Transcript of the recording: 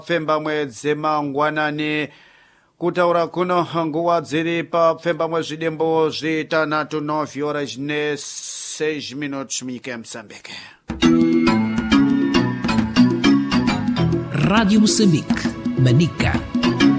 pfemba mwedzi mangwanani kutaura kuno nguva dziri pa pfemba mwezvidembo zvitanhatu 9 horas ne 6 minutos munyika yeMoçambique. Rádio Moçambique, Manica.